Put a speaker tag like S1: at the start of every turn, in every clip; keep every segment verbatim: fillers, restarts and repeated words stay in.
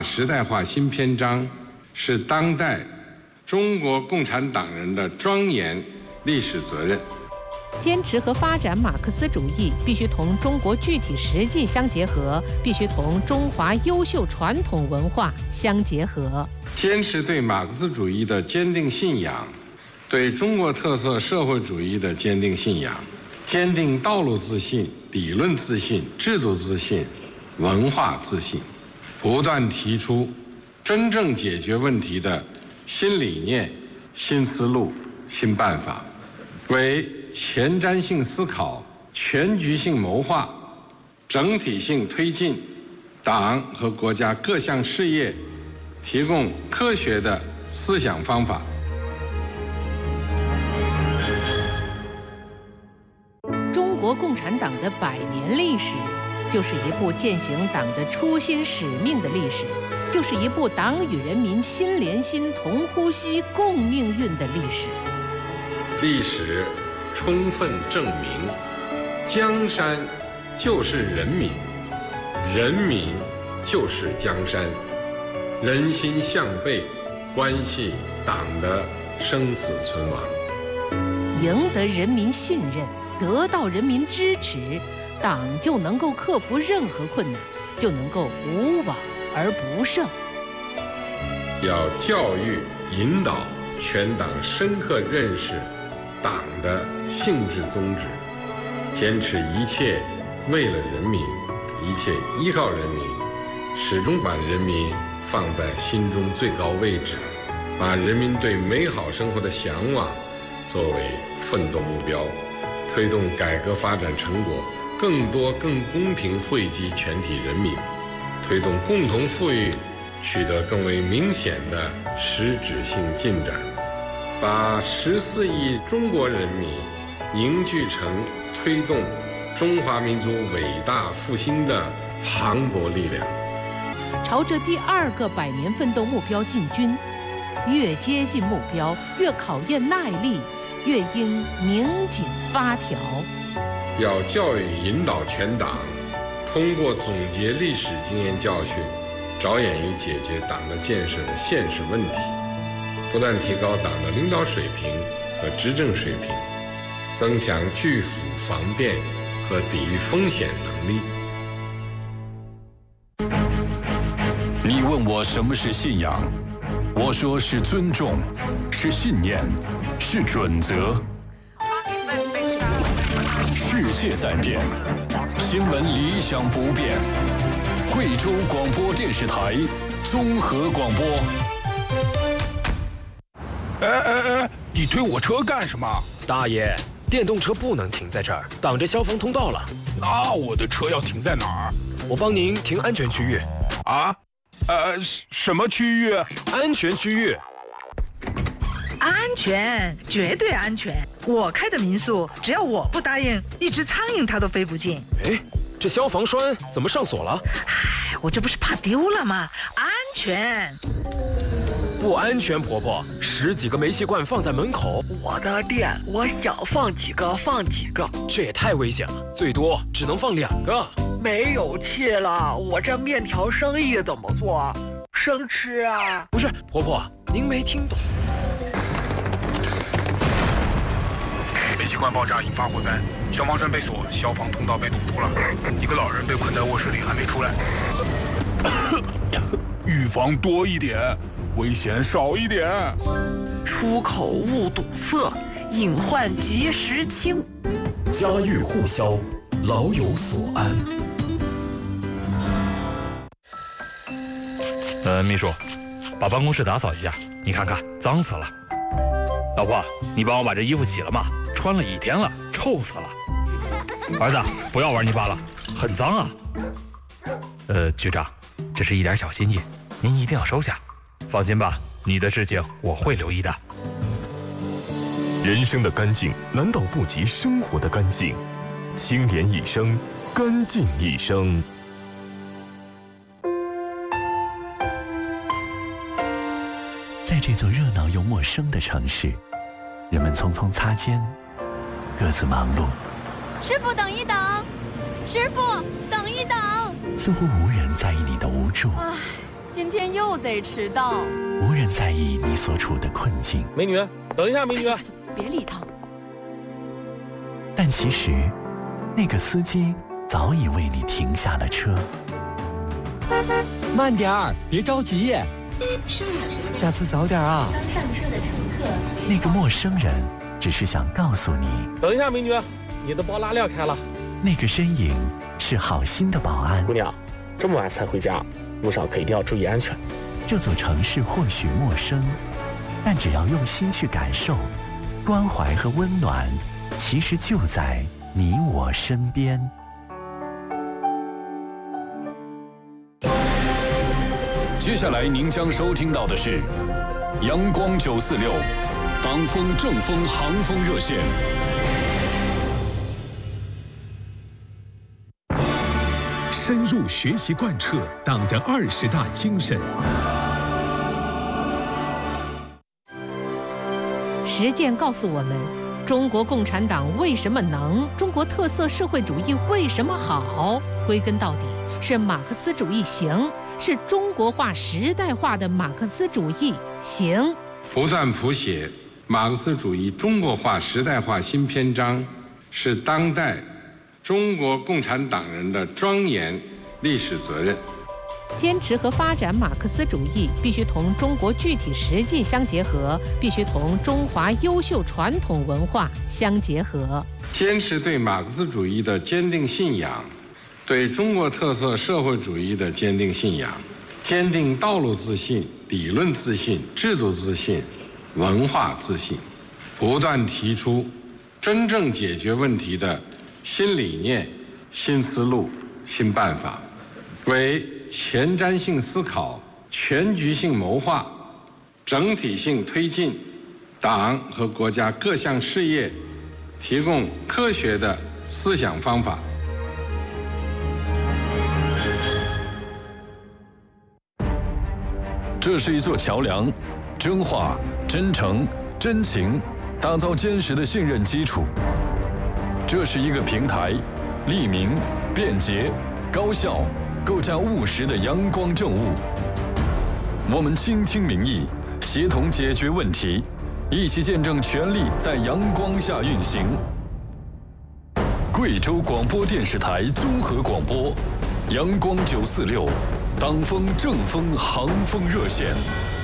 S1: 时代化新篇章，是当代中国共产党人的庄严历史责任。
S2: 坚持和发展马克思主义必须同中国具体实际相结合，必须同中华优秀传统文化相结合。
S1: 坚持对马克思主义的坚定信仰，对中国特色社会主义的坚定信仰，坚定道路自信、理论自信、制度自信、文化自信，不断提出真正解决问题的新理念、新思路、新办法，为前瞻性思考、全局性谋划、整体性推进党和国家各项事业提供科学的思想方法。
S2: 中国共产党的百年历史，就是一部践行党的初心使命的历史，就是一部党与人民心连心、同呼吸、共命运的历史。
S1: 历史充分证明，江山就是人民，人民就是江山，人心向背，关系党的生死存亡。
S2: 赢得人民信任，得到人民支持，党就能够克服任何困难，就能够无往而不胜。
S1: 要教育引导全党深刻认识党的性质宗旨，坚持一切为了人民，一切依靠人民，始终把人民放在心中最高位置，把人民对美好生活的向往作为奋斗目标，推动改革发展成果更多更公平惠及全体人民，推动共同富裕取得更为明显的实质性进展，把十四亿中国人民凝聚成推动中华民族伟大复兴的磅礴力量。
S2: 朝着第二个百年奋斗目标进军，越接近目标，越考验耐力，越应拧紧发条。
S1: 要教育引导全党，通过总结历史经验教训，着眼于解决党的建设的现实问题，不断提高党的领导水平和执政水平，增强拒腐防变和抵御风险能力。
S3: 你问我什么是信仰，我说是尊重，是信念，是准则。世界在变，新闻理想不变。贵州广播电视台综合广播。
S4: 哎哎哎，你推我车干什么？
S5: 大爷，电动车不能停在这儿，挡着消防通道了。
S4: 那我的车要停在哪儿？
S5: 我帮您停安全区域。
S4: 啊？呃，什么区域？
S5: 安全区域。
S6: 安全，绝对安全。我开的民宿，只要我不答应，一只苍蝇它都飞不进。
S5: 哎，这消防栓怎么上锁了？
S6: 唉，我这不是怕丢了吗？安全。
S5: 不安全，婆婆，十几个煤气罐放在门口。
S7: 我的店，我想放几个放几个。
S5: 这也太危险了，最多只能放两个。
S7: 没有气了，我这面条生意怎么做？生吃啊？
S5: 不是，婆婆，您没听懂。
S4: 煤气罐爆炸引发火灾，消防栓被锁，消防通道被堵住了，一个老人被困在卧室里还没出来。预防多一点，危险少一点。
S7: 出口勿堵塞，隐患及时清。
S3: 家喻户晓，老有所安。
S8: 呃，秘书，把办公室打扫一下，你看看，脏死了。老婆，你帮我把这衣服洗了吗？穿了一天了，臭死了。儿子，不要玩泥巴了，很脏啊。呃，局长，这是一点小心意，您一定要收下。放心吧，你的事情我会留意的。
S9: 人生的干净难道不及生活的干净？清廉一生，干净一生。
S10: 在这座热闹又陌生的城市，人们匆匆擦肩，各自忙碌。
S11: 师傅，等一等！师傅，等一等！
S10: 似乎无人在意你的无助。
S11: 今天又得迟到。
S10: 无人在意你所处的困境。
S5: 美女，等一下，美女，
S11: 哎、别理他。
S10: 但其实，那个司机早已为你停下了车。
S12: 慢点儿，别着急。下次早点啊。
S13: 刚上车的乘客。
S10: 那个陌生人只是想告诉你，
S5: 等一下，美女，你的包拉链开了。
S10: 那个身影是好心的保安。
S14: 姑娘，这么晚才回家，路上可一定要注意安全。
S10: 这座城市或许陌生，但只要用心去感受，关怀和温暖其实就在你我身边。
S3: 接下来您将收听到的是阳光九四六党风正风航风热线。
S15: 深入学习贯彻党的二十大精神。
S2: 实践告诉我们，中国共产党为什么能，中国特色社会主义为什么好？归根到底是马克思主义行，是中国化时代化的马克思主义行。
S1: 不断谱写马克思主义中国化时代化新篇章，是当代中国共产党人的庄严历史责任。
S2: 坚持和发展马克思主义，必须同中国具体实际相结合，必须同中华优秀传统文化相结合。
S1: 坚持对马克思主义的坚定信仰，对中国特色社会主义的坚定信仰，坚定道路自信、理论自信、制度自信、文化自信，不断提出真正解决问题的新理念、新思路、新办法，为前瞻性思考、全局性谋划、整体性推进党和国家各项事业提供科学的思想方法。
S3: 这是一座桥梁，真话、真诚、真情，打造坚实的信任基础。这是一个平台，利民、便捷、高效，构架务实的阳光政务。我们倾听民意，协同解决问题，一起见证权力在阳光下运行。贵州广播电视台综合广播，阳光九四六，党风正风航风热线。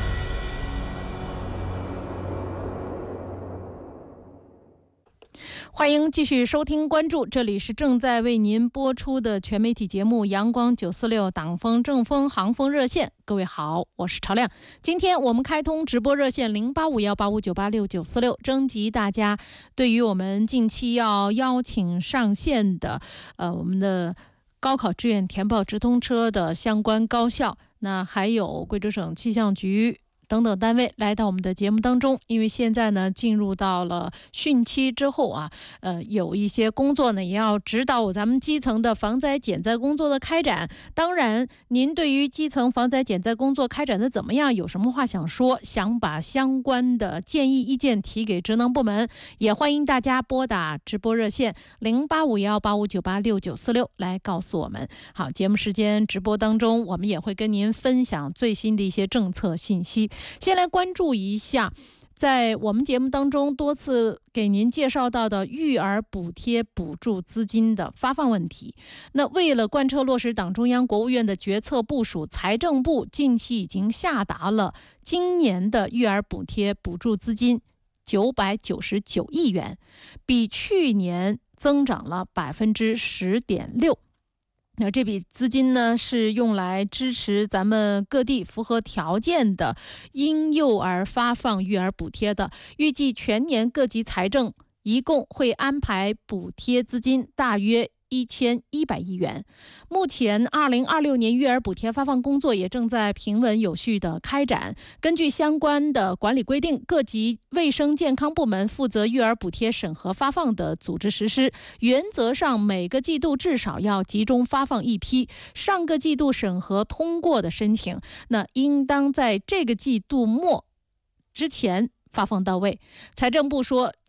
S2: 欢迎继续收听关注，这里是正在为您播出的全媒体节目阳光九四六党风正风航风热线。各位好，我是朝亮。今天我们开通直播热线零八五幺八五九八六九四六，征集大家对于我们近期要邀请上线的呃我们的高考志愿填报直通车的相关高校，那还有贵州省气象局等等单位来到我们的节目当中。因为现在呢进入到了汛期之后啊，呃，有一些工作呢也要指导咱们基层的防灾减灾工作的开展。当然，您对于基层防灾减灾工作开展的怎么样，有什么话想说，想把相关的建议意见提给职能部门，也欢迎大家拨打直播热线零八五幺八五九八六九四六来告诉我们。好，节目时间直播当中，我们也会跟您分享最新的一些政策信息。先来关注一下在我们节目当中多次给您介绍到的育儿补贴补助资金的发放问题。那为了贯彻落实党中央国务院的决策部署，财政部近期已经下达了今年的育儿补贴补助资金九百九十九亿元，比去年增长了百分之十点六。那这笔资金呢，是用来支持咱们各地符合条件的婴幼儿发放育儿补贴的。预计全年各级财政一共会安排补贴资金大约一千一百亿元。目前二零二六年育儿补贴发放工作也正在平稳有序的开展。根据相关的管理规定，各级卫生健康部门负责育儿补贴审核发放的组织实施，原则上每个季度至少要集中发放一批上个季度审核通过的申请，那应当在这个季度末之前发放到位。财政部说，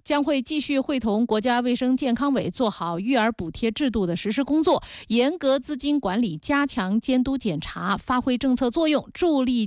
S2: 将会继续会同国家卫生健康委做好育儿补贴制度的实施工作，严格资金管理，加强监督检查，发挥政策作用，助力